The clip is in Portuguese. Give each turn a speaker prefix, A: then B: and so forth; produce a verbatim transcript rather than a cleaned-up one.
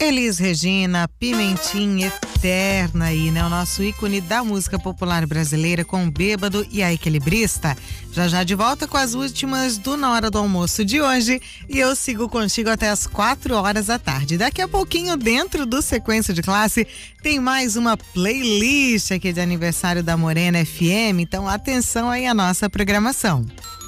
A: Elis Regina, Pimentinha Eterna aí, né? O nosso ícone da música popular brasileira com o Bêbado e a Equilibrista. Já já de volta com as últimas do Na Hora do Almoço de hoje e eu sigo contigo até as quatro horas da tarde. Daqui a pouquinho, dentro do Sequência de Classe, tem mais uma playlist aqui de aniversário da Morena F M, então atenção aí à nossa programação.